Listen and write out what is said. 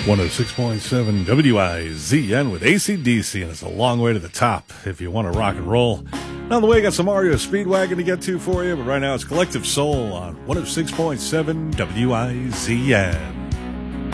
106.7 WIZN with AC/DC, and it's a long way to the top if you want to rock and roll. On the way, got some Mario Speedwagon to get to for you, but right now it's Collective Soul on 106.7 WIZN.